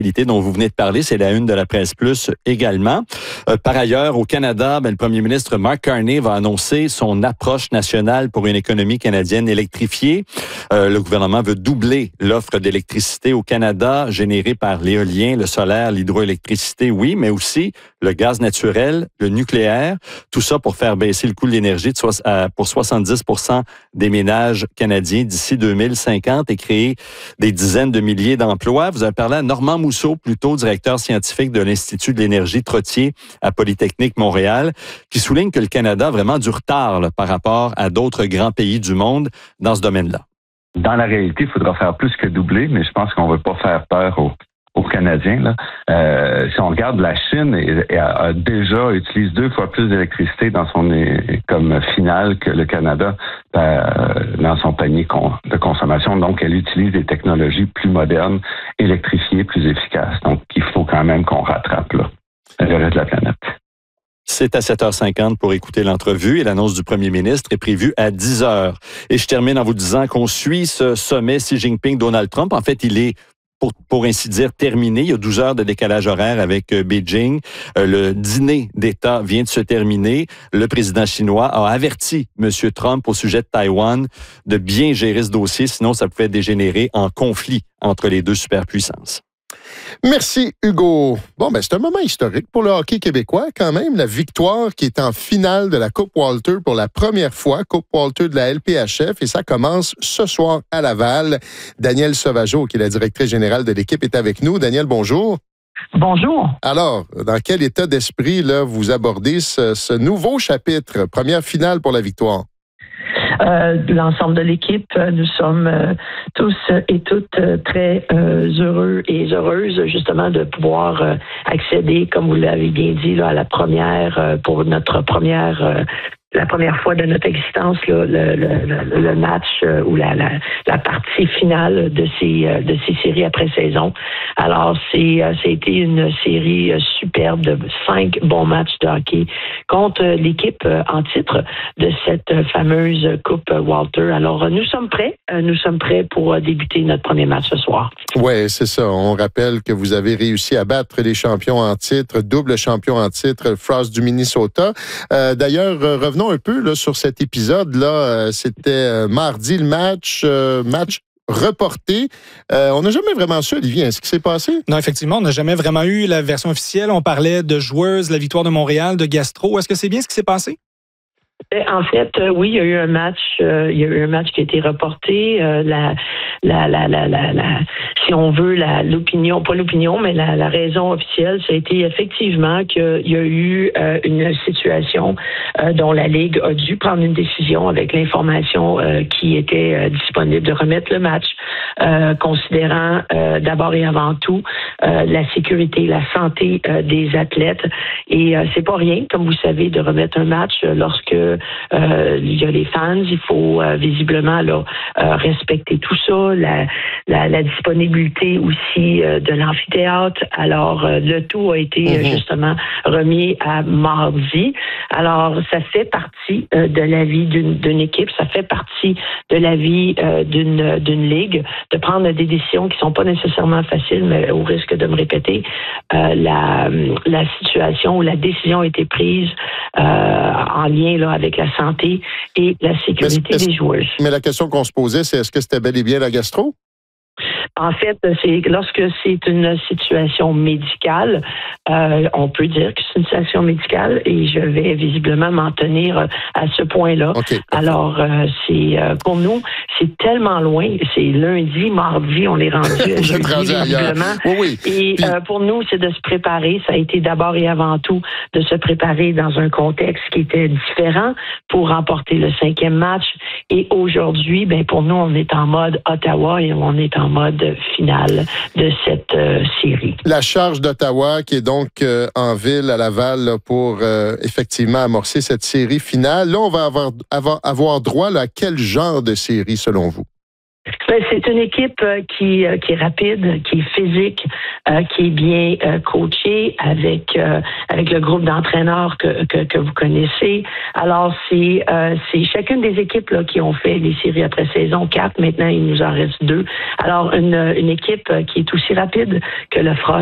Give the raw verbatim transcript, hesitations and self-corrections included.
dont vous venez de parler, c'est la une de la Presse Plus également. Euh, par ailleurs, au Canada, ben, le premier ministre Mark Carney va annoncer son approche nationale pour une économie canadienne électrifiée. Euh, le gouvernement veut doubler l'offre d'électricité au Canada, générée par l'éolien, le solaire, l'hydroélectricité, oui, mais aussi le gaz naturel, le nucléaire. Tout ça pour faire baisser le coût de l'énergie de so- à, pour soixante-dix pour cent des ménages canadiens d'ici deux mille cinquante et créer des dizaines de milliers d'emplois. Vous avez parlé à Normand Mousseau, plutôt directeur scientifique de l'Institut de l'énergie Trottier à Polytechnique Montréal, qui souligne que le Canada a vraiment du retard là, par rapport à d'autres grands pays du monde dans ce domaine-là. Dans la réalité, il faudra faire plus que doubler, mais je pense qu'on ne veut pas faire peur aux, aux Canadiens. Là. Euh, si on regarde, la Chine et, et a, a déjà utilise deux fois plus d'électricité dans son comme finale que le Canada euh, dans son panier con, de consommation. Donc, elle utilise des technologies plus modernes, électrifiées, plus efficaces. Donc, il faut quand même qu'on rattrape là, le reste de la planète. C'est à sept heures cinquante pour écouter l'entrevue et l'annonce du premier ministre est prévue à dix heures. Et je termine en vous disant qu'on suit ce sommet Xi Jinping-Donald Trump. En fait, il est Pour, pour ainsi dire, terminé. Il y a douze heures de décalage horaire avec euh, Beijing. Euh, le dîner d'État vient de se terminer. Le président chinois a averti M. Trump au sujet de Taïwan de bien gérer ce dossier, sinon ça pouvait dégénérer en conflit entre les deux superpuissances. Merci, Hugo. Bon, ben, c'est un moment historique pour le hockey québécois, quand même. La victoire qui est en finale de la Coupe Walter pour la première fois, Coupe Walter de la L P H F, et ça commence ce soir à Laval. Danielle Sauvageau, qui est la directrice générale de l'équipe, est avec nous. Danielle, bonjour. Bonjour. Alors, dans quel état d'esprit, là, vous abordez ce, ce nouveau chapitre, première finale pour la victoire? Euh, l'ensemble de l'équipe, nous sommes euh, tous et toutes euh, très euh, heureux et heureuses justement de pouvoir euh, accéder, comme vous l'avez bien dit, là, à la première, euh, pour notre première euh, la première fois de notre existence, là, le, le, le match euh, ou la, la, la partie finale de ces, euh, de ces séries après saison. Alors, c'est, euh, été une série euh, superbe de cinq bons matchs de hockey contre euh, l'équipe euh, en titre de cette euh, fameuse Coupe Walter. Alors, euh, nous sommes prêts. Euh, nous sommes prêts pour euh, débuter notre premier match ce soir. Oui, c'est ça. On rappelle que vous avez réussi à battre les champions en titre, double champion en titre, Frost du Minnesota. Euh, d'ailleurs, revenons un peu là, sur cet épisode-là. Euh, c'était euh, mardi le match, euh, match reporté. Euh, on n'a jamais vraiment su, Olivier, hein, ce qui s'est passé? Non, effectivement, on n'a jamais vraiment eu la version officielle. On parlait de joueuses, la victoire de Montréal, de Gastro. Est-ce que c'est bien ce qui s'est passé? En fait, euh, oui, il y a eu un match, euh, il y a eu un match qui a été reporté. Euh, la, la, la, la, la, la, si on veut, la, l'opinion, pas l'opinion, mais la, la raison officielle, ça a été effectivement qu'il y a eu euh, une situation euh, dont la Ligue a dû prendre une décision avec l'information euh, qui était euh, disponible de remettre le match, euh, considérant euh, d'abord et avant tout euh, la sécurité, la santé euh, des athlètes. Et euh, c'est pas rien, comme vous savez, de remettre un match euh, lorsque Euh, il y a les fans, il faut euh, visiblement là, euh, respecter tout ça, la, la, la disponibilité aussi euh, de l'amphithéâtre. Alors, euh, le tout a été euh, justement remis à mardi. Alors, ça fait partie euh, de la vie d'une, d'une équipe, ça fait partie de la vie euh, d'une, d'une ligue, de prendre des décisions qui sont pas nécessairement faciles, mais au risque de me répéter, euh, la, la situation ou la décision a été prise euh, en lien là, avec la santé et la sécurité des joueurs. Mais la question qu'on se posait, c'est est-ce que c'était bel et bien la Gastro? En fait, c'est lorsque c'est une situation médicale, euh, on peut dire que c'est une situation médicale et je vais visiblement m'en tenir à ce point-là. Okay. Alors, euh, c'est euh, pour nous, c'est tellement loin. C'est lundi, mardi, on est rendu à jeudi, visiblement. Oui, oui. Et Puis... euh, pour nous, c'est de se préparer. Ça a été d'abord et avant tout de se préparer dans un contexte qui était différent pour remporter le cinquième match. Et aujourd'hui, ben pour nous, on est en mode Ottawa et on est en mode finale de cette euh, série. La charge d'Ottawa qui est donc euh, en ville à Laval là, pour euh, effectivement amorcer cette série finale. Là, on va avoir, avoir, avoir droit là, à quel genre de série selon vous? Ben, c'est une équipe euh, qui, euh, qui est rapide, qui est physique, euh, qui est bien euh, coachée avec euh, avec le groupe d'entraîneurs que, que, que vous connaissez. Alors, c'est euh, c'est chacune des équipes là, qui ont fait les séries après saison, quatre. Maintenant, il nous en reste deux. Alors, une, une équipe qui est aussi rapide que le Frost.